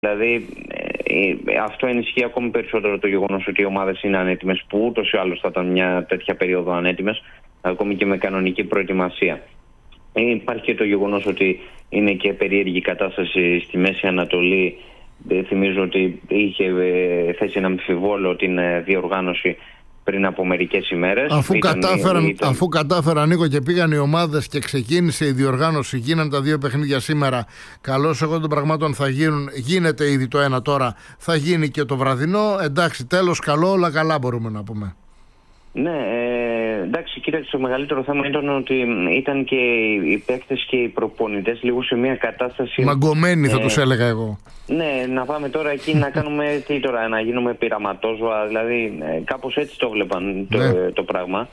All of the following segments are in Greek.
Δηλαδή αυτό ενισχύει ακόμη περισσότερο το γεγονός ότι οι ομάδες είναι ανέτοιμες, που ούτως ή άλλως θα ήταν μια τέτοια περίοδο ανέτοιμες, ακόμη και με κανονική προετοιμασία. Υπάρχει και το γεγονός ότι είναι και περίεργη κατάσταση στη Μέση Ανατολή. Θυμίζω ότι είχε θέσει ένα αμφιβόλο την διοργάνωση πριν από μερικές ημέρες. Αφού κατάφεραν, Νίκο, και πήγαν οι ομάδες και ξεκίνησε η διοργάνωση, γίνανε τα 2 παιχνίδια σήμερα. Καλώς εγώ των πραγμάτων θα γίνουν. Γίνεται ήδη το ένα τώρα, θα γίνει και το βραδινό. Εντάξει, τέλος, καλό, όλα καλά μπορούμε να πούμε. Ναι, εντάξει, κοίταξε, το μεγαλύτερο θέμα ήταν ότι ήταν και οι παίκτες και οι προπονητές λίγο σε μια κατάσταση μαγκωμένοι, θα τους έλεγα εγώ. Ναι, να πάμε τώρα εκεί να κάνουμε τι τώρα, να γίνουμε πειραματόζωα, δηλαδή κάπως έτσι το βλέπαν το πράγμα.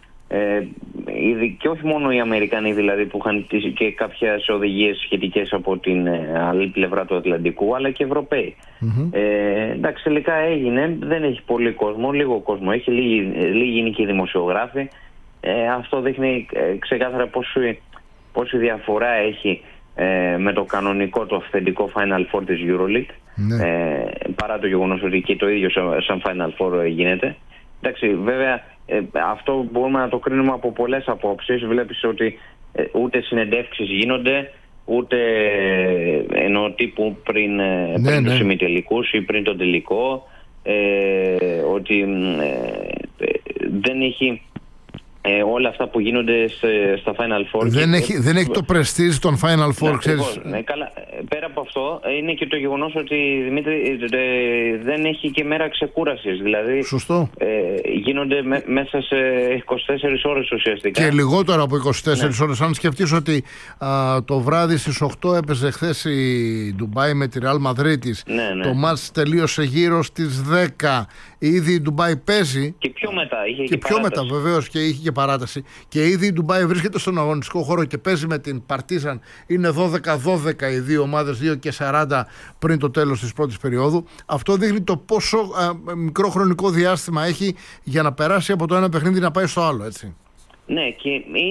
Και όχι μόνο οι Αμερικανοί, δηλαδή, που είχαν και κάποιες οδηγίες σχετικές από την άλλη πλευρά του Ατλαντικού, αλλά και Ευρωπαίοι. Εντάξει, τελικά έγινε, δεν έχει πολύ κόσμο, λίγο κόσμο έχει, λίγοι είναι και οι δημοσιογράφοι. Αυτό δείχνει ξεκάθαρα πόση διαφορά έχει με το κανονικό, το αυθεντικό Final Four της EuroLeague, παρά το γεγονός ότι και το ίδιο σαν Final Four γίνεται. Εντάξει, βέβαια αυτό μπορούμε να το κρίνουμε από πολλές απόψεις. Βλέπεις ότι ούτε συνεντεύξεις γίνονται, ούτε ενώ τύπου πριν τους ημιτελικούς ή πριν τον τελικό, ότι δεν έχει όλα αυτά που γίνονται στα Final Four. Δεν έχει το πρεστίζ των Final Four, ξέρεις. Καλά, πέρα από αυτό είναι και το γεγονός ότι, Δημήτρη, δεν έχει και μέρα ξεκούρασης. Δηλαδή σωστό. Γίνονται μέσα σε 24 ώρες ουσιαστικά. Και λιγότερο από 24 ώρες. Αν σκεφτείς ότι το βράδυ στις 8 έπαιζε χθες η Ντουμπάι με τη Ρεάλ Μαδρίτης. Το μάτς τελείωσε γύρω στις 10. Ήδη η Ντουμπάι παίζει. Και πιο μετά είχε και πιο μετά, βεβαίως, και είχε και παράταση. Και ήδη η Ντουμπάι βρίσκεται στον αγωνιστικό χώρο και παίζει με την Παρτίζαν. Είναι 12-12 οι δύο ομάδες, 2:40 πριν το τέλος της πρώτης περίοδου. Αυτό δείχνει το πόσο μικρό χρονικό διάστημα έχει για να περάσει από το ένα παιχνίδι να πάει στο άλλο, έτσι. Ναι, και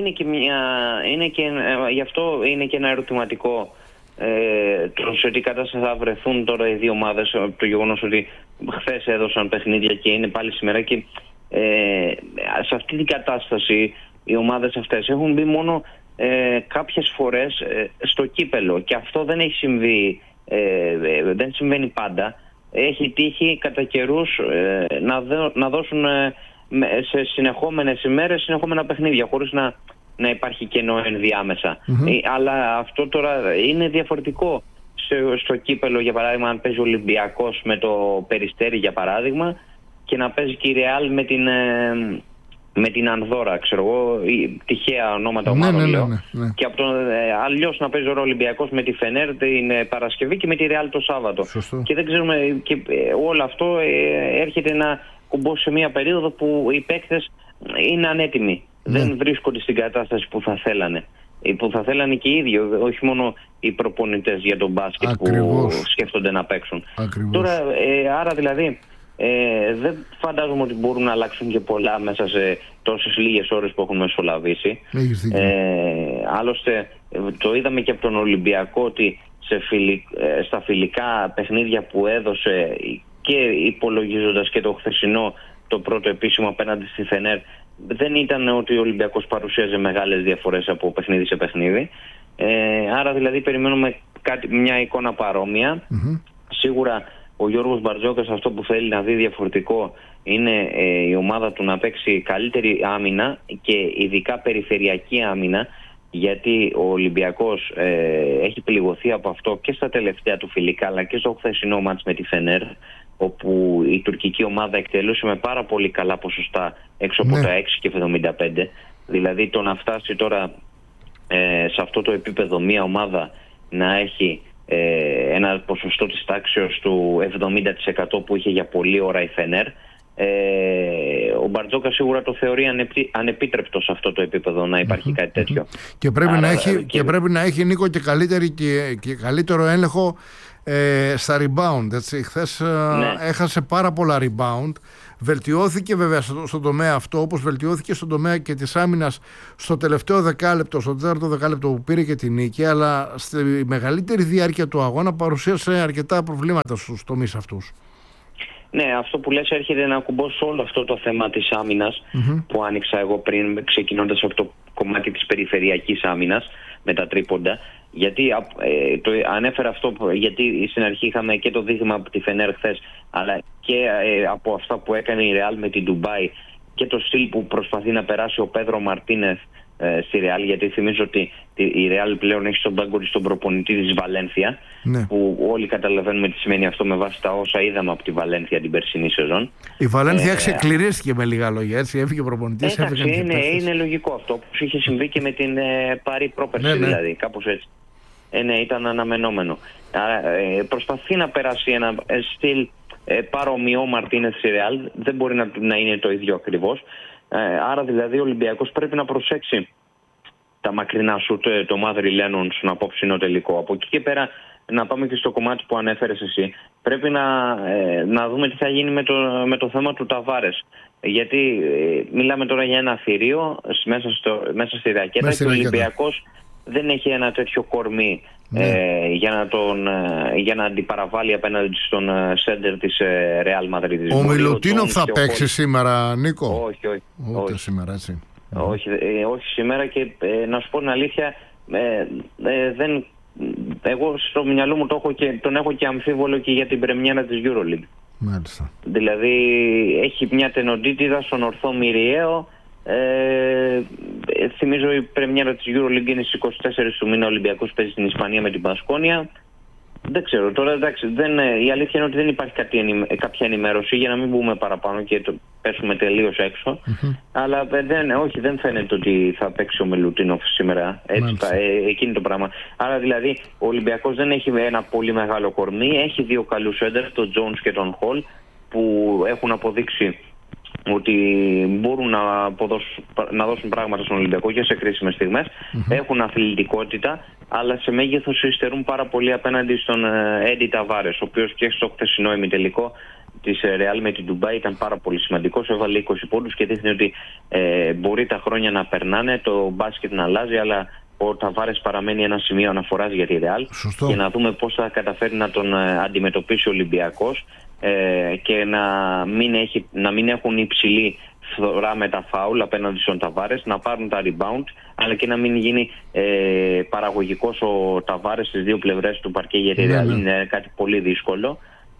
γι' αυτό είναι και ένα ερωτηματικό σε τι κατάσταση θα βρεθούν τώρα οι δύο ομάδες, το γεγονός ότι χθες έδωσαν παιχνίδια και είναι πάλι σήμερα, και σε αυτή την κατάσταση οι ομάδες αυτές έχουν μπει μόνο κάποιες φορές στο κύπελο, και αυτό δεν έχει συμβεί, δεν συμβαίνει πάντα. Έχει τύχει κατά καιρούς να δώσουν σε συνεχόμενες ημέρες συνεχόμενα παιχνίδια χωρίς να υπάρχει κενό ενδιάμεσα. Αλλά αυτό τώρα είναι διαφορετικό στο κύπελο, για παράδειγμα, αν παίζει ο Ολυμπιακός με το Περιστέρι, για παράδειγμα, και να παίζει και η Ρεάλ με την Ανδόρα, ξέρω εγώ, τυχαία ονόματα ομάδων λέω. Και αλλιώς να παίζει ο Ολυμπιακός με τη Φενέρ την Παρασκευή και με τη Ρεάλ το Σάββατο. Και δεν ξέρουμε, και όλο αυτό έρχεται να κουμπώσει σε μια περίοδο που οι παίκτες είναι ανέτοιμοι. Δεν βρίσκονται στην κατάσταση που θα θέλανε. Που θα θέλανε και οι ίδιοι, όχι μόνο οι προπονητές για τον μπάσκετ. Ακριβώς. Που σκέφτονται να παίξουν. Τώρα, άρα δηλαδή δεν φαντάζομαι ότι μπορούν να αλλάξουν και πολλά μέσα σε τόσες λίγες ώρες που έχουν μεσολαβήσει. Άλλωστε το είδαμε και από τον Ολυμπιακό ότι στα φιλικά παιχνίδια που έδωσε, και υπολογίζοντας και το χθεσινό, το πρώτο επίσημο απέναντι στη Φενέρ, δεν ήταν ότι ο Ολυμπιακός παρουσίαζε μεγάλες διαφορές από παιχνίδι σε παιχνίδι. Άρα δηλαδή περιμένουμε μια εικόνα παρόμοια. Σίγουρα ο Γιώργος Μπαρτζόκας αυτό που θέλει να δει διαφορετικό είναι η ομάδα του να παίξει καλύτερη άμυνα, και ειδικά περιφερειακή άμυνα, γιατί ο Ολυμπιακός έχει πληγωθεί από αυτό και στα τελευταία του φιλικά, αλλά και στο χθεσινό μάτς με τη Φενέρ, όπου η τουρκική ομάδα εκτελούσε με πάρα πολύ καλά ποσοστά έξω από τα 6,75. Δηλαδή το να φτάσει τώρα σε αυτό το επίπεδο μια ομάδα να έχει ένα ποσοστό της τάξεως του 70% που είχε για πολλή ώρα η Φενέρ, ο Μπαρτζόκα σίγουρα το θεωρεί ανεπίτρεπτο σε αυτό το επίπεδο να υπάρχει κάτι τέτοιο. Και πρέπει να έχει, Νίκο, και καλύτερο έλεγχο στα rebound, έτσι. Χθες έχασε πάρα πολλά rebound. Βελτιώθηκε βέβαια στον τομέα αυτό, όπως βελτιώθηκε στον τομέα και της άμυνας στο τελευταίο δεκάλεπτο, στο τέταρτο δεκάλεπτο που πήρε και την νίκη, αλλά στη μεγαλύτερη διάρκεια του αγώνα παρουσίασε αρκετά προβλήματα στους τομείς αυτούς. Ναι, αυτό που λες έρχεται να κουμπώσει όλο αυτό το θέμα της άμυνας που άνοιξα εγώ πριν, ξεκινώντας από το κομμάτι της περιφερειακής άμυνας με τα τρίποντα. Γιατί ανέφερα αυτό, γιατί στην αρχή είχαμε και το δείγμα από τη Φενέρ χθες, αλλά και από αυτά που έκανε η Ρεάλ με την Ντουμπάι και το στυλ που προσπαθεί να περάσει ο Πέδρο Μαρτίνεθ στη Ρεάλ, γιατί θυμίζω ότι η Ρεάλ πλέον έχει στον πάγκο τον προπονητή της Βαλένθια, που όλοι καταλαβαίνουμε τι σημαίνει αυτό με βάση τα όσα είδαμε από τη Βαλένθια την περσινή σεζόν. Η Βαλένθια ξεκληρίστηκε με λίγα λόγια, έτσι, έφυγε ο προπονητής. Είναι λογικό αυτό, όπως είχε συμβεί και με την Παρί πρόπερση, δηλαδή, κάπως έτσι. Ναι, ήταν αναμενόμενο. Προσπαθεί να περάσει ένα στυλ παρομοιό Μαρτίνεθ στη Ρεάλ, δεν μπορεί να είναι το ίδιο ακριβώς. Άρα δηλαδή ο Ολυμπιακός πρέπει να προσέξει τα μακρινά σουτ το Μάδρι Λένον στον απόψινο τελικό. Από εκεί και πέρα να πάμε και στο κομμάτι που ανέφερες εσύ. Πρέπει να δούμε τι θα γίνει με το θέμα του Ταβάρες. Γιατί μιλάμε τώρα για ένα θηρίο μέσα στη ρακέτα και ο Ολυμπιακός δεν έχει ένα τέτοιο κορμί για να αντιπαραβάλει απέναντι στον σέντερ της Ρεάλ Μαδρίτης. Ο Μιλουτίνοφ θα παίξει σήμερα, Νίκο? Όχι. Σήμερα, έτσι. Όχι σήμερα, και να σου πω την αλήθεια, εγώ στο μυαλό μου τον έχω και αμφίβολο και για την πρεμιέρα της EuroLeague. Μάλιστα. Δηλαδή έχει μια τενοντίτιδα στον ορθό Μυριαίο. Θυμίζω η πρεμιέρα της EuroLeague είναι στις 24 του μήνα. Ο Ολυμπιακός παίζει στην Ισπανία με την Μπασκόνια. Δεν ξέρω τώρα, εντάξει, η αλήθεια είναι ότι δεν υπάρχει κάποια ενημέρωση, για να μην μπούμε παραπάνω και το πέσουμε τελείως έξω. Αλλά δεν φαίνεται ότι θα παίξει ο Μιλουτίνοφ σήμερα. Εκείνη το πράγμα. Άρα δηλαδή ο Ολυμπιακός δεν έχει ένα πολύ μεγάλο κορμί. Έχει δύο καλούς έντερ, τον Jones και τον Hall, που έχουν αποδείξει ότι μπορούν να δώσουν πράγματα στον Ολυμπιακό και σε κρίσιμες στιγμές. Έχουν αθλητικότητα, αλλά σε μέγεθος υστερούν πάρα πολύ απέναντι στον Έντι Ταβάρες, ο οποίος και στο χθεσινό ημιτελικό της Ρεάλ με την Ντουμπάι ήταν πάρα πολύ σημαντικός. Έβαλε 20 πόντους και δείχνει ότι μπορεί τα χρόνια να περνάνε, το μπάσκετ να αλλάζει, αλλά ο Ταβάρες παραμένει ένα σημείο αναφοράς για τη Ρεάλ. Και να δούμε πώς θα καταφέρει να τον αντιμετωπίσει ο Ολυμπιακός και να μην έχουν υψηλή φθορά με τα φάουλ απέναντι στον Ταβάρες, να πάρουν τα rebound, αλλά και να μην γίνει παραγωγικός ο Ταβάρες στις δύο πλευρές του παρκέ, γιατί είναι κάτι πολύ δύσκολο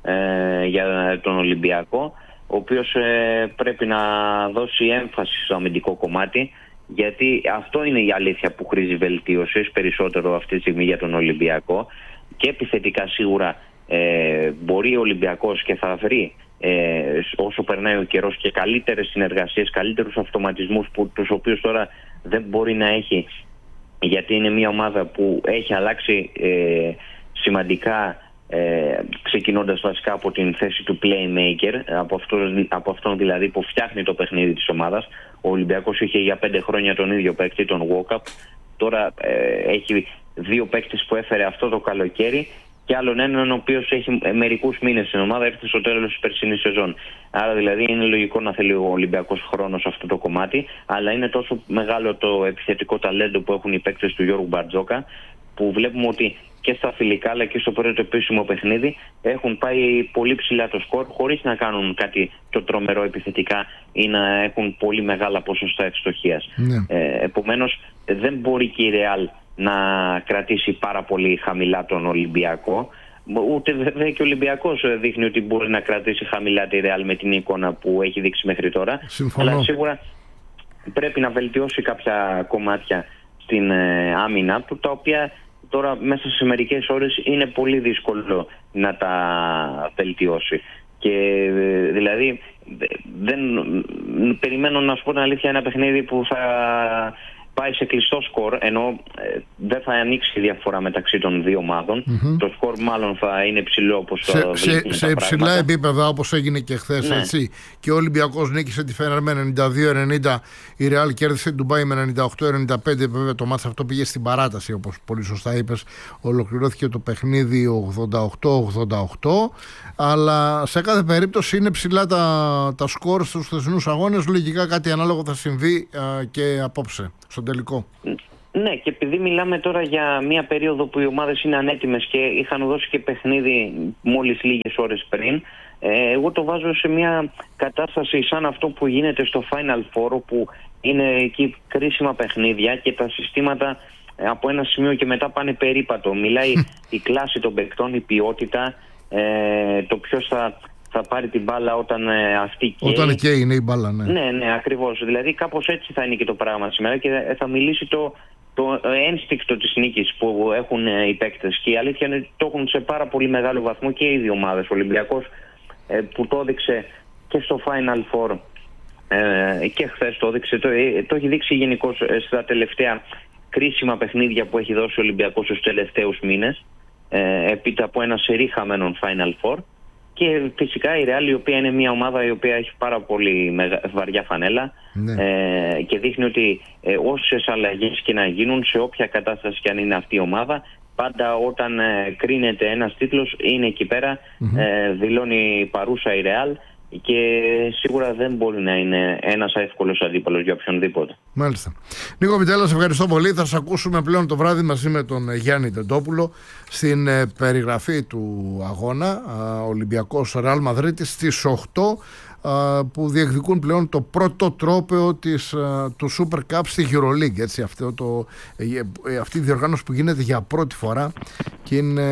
για τον Ολυμπιακό, ο οποίος πρέπει να δώσει έμφαση στο αμυντικό κομμάτι, γιατί αυτό είναι η αλήθεια που χρήζει βελτίωσης περισσότερο αυτή τη στιγμή για τον Ολυμπιακό. Και επιθετικά σίγουρα μπορεί ο Ολυμπιακός και θα βρει όσο περνάει ο καιρός και καλύτερες συνεργασίες, καλύτερους αυτοματισμούς, τους οποίους τώρα δεν μπορεί να έχει, γιατί είναι μια ομάδα που έχει αλλάξει σημαντικά, ξεκινώντας βασικά από την θέση του playmaker, από αυτόν δηλαδή που φτιάχνει το παιχνίδι της ομάδας. Ο Ολυμπιακός είχε για 5 χρόνια τον ίδιο παίκτη, τον Walkup. Τώρα έχει δύο παίκτες που έφερε αυτό το καλοκαίρι και άλλον έναν ο οποίος έχει μερικούς μήνες στην ομάδα, έρθει στο τέλος της περσινής σεζόν. Άρα δηλαδή είναι λογικό να θέλει ο Ολυμπιακός χρόνο σε αυτό το κομμάτι, αλλά είναι τόσο μεγάλο το επιθετικό ταλέντο που έχουν οι παίκτες του Γιώργου Μπαρτζόκα, που βλέπουμε ότι και στα φιλικά αλλά και στο πρώτο επίσημο παιχνίδι έχουν πάει πολύ ψηλά το σκορ, χωρίς να κάνουν κάτι το τρομερό επιθετικά ή να έχουν πολύ μεγάλα ποσοστά ευστοχίας. Επομένως δεν μπορεί και η Ρεάλ να κρατήσει πάρα πολύ χαμηλά τον Ολυμπιακό. Ούτε βέβαια και ο Ολυμπιακός δείχνει ότι μπορεί να κρατήσει χαμηλά τη Ρεάλ με την εικόνα που έχει δείξει μέχρι τώρα. Συμφωνώ. Αλλά σίγουρα πρέπει να βελτιώσει κάποια κομμάτια στην άμυνα του, τα οποία τώρα μέσα σε μερικές ώρες είναι πολύ δύσκολο να τα βελτιώσει. Και δηλαδή δεν περιμένω, να σου πω την αλήθεια, ένα παιχνίδι που θα πάει σε κλειστό σκορ, ενώ δεν θα ανοίξει η διαφορά μεταξύ των δύο ομάδων. Το σκορ μάλλον θα είναι υψηλό, όπως το δείχνουν σε υψηλά επίπεδα, όπως έγινε και χθες. Ναι. Έτσι. Και ο Ολυμπιακός νίκησε τη Φενέρ με 92-90, η Ρεάλ κέρδισε την Ντουμπάι με 98-95. Βέβαια το μάτς αυτό πήγε στην παράταση, όπως πολύ σωστά είπες. Ολοκληρώθηκε το παιχνίδι 88-88. Αλλά σε κάθε περίπτωση είναι ψηλά τα σκορ στους χθεσινούς αγώνες. Λογικά κάτι ανάλογο θα συμβεί και απόψε στον τελικό. Ναι, και επειδή μιλάμε τώρα για μια περίοδο που οι ομάδες είναι ανέτοιμες και είχαν δώσει και παιχνίδι μόλις λίγες ώρες πριν, εγώ το βάζω σε μια κατάσταση σαν αυτό που γίνεται στο Final Four, που είναι εκεί κρίσιμα παιχνίδια και τα συστήματα από ένα σημείο και μετά πάνε περίπατο. Μιλάει η κλάση των παικτών, η ποιότητα, το ποιος θα πάρει την μπάλα όταν αυτή καίει. Όταν καίει είναι η μπάλα, ναι. Ναι, ακριβώς. Δηλαδή κάπως έτσι θα είναι και το πράγμα σήμερα και θα μιλήσει το ένστικτο της νίκης που έχουν οι παίκτες. Και η αλήθεια είναι ότι το έχουν σε πάρα πολύ μεγάλο βαθμό και οι δύο ομάδες. Ο Ολυμπιακός που το έδειξε και στο Final Four και χθες το έδειξε, το έχει δείξει γενικώς στα τελευταία κρίσιμα παιχνίδια που έχει δώσει ο Ολυμπιακός στους τελευταίους μήνες, επίτα από ένα σερί χαμένων Final Four. Και φυσικά η Real, η οποία είναι μια ομάδα η οποία έχει πάρα πολύ βαριά φανέλα, και δείχνει ότι όσες αλλαγές και να γίνουν, σε όποια κατάσταση και αν είναι αυτή η ομάδα, πάντα όταν κρίνεται ένας τίτλος είναι εκεί πέρα, δηλώνει παρούσα η Real και σίγουρα δεν μπορεί να είναι ένας εύκολος αντίπαλος για οποιονδήποτε. Μάλιστα. Νίκο Μητέλλα, σε ευχαριστώ πολύ. Θα σας ακούσουμε πλέον το βράδυ μαζί με τον Γιάννη Τεντόπουλο στην περιγραφή του αγώνα Ολυμπιακός Ρεάλ Μαδρίτης στις 8, που διεκδικούν πλέον το πρώτο τρόπαιο του Super Cup στη EuroLeague. Έτσι, αυτή η διοργάνωση που γίνεται για πρώτη φορά και είναι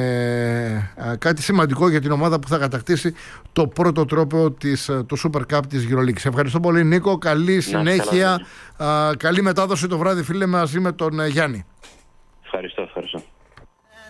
κάτι σημαντικό για την ομάδα που θα κατακτήσει το πρώτο τρόπαιο του Super Cup της EuroLeague. Σε ευχαριστώ πολύ, Νίκο. Καλή συνέχεια. Καλή μετάδοση το βράδυ, φίλε, μαζί με τον Γιάννη. Ευχαριστώ.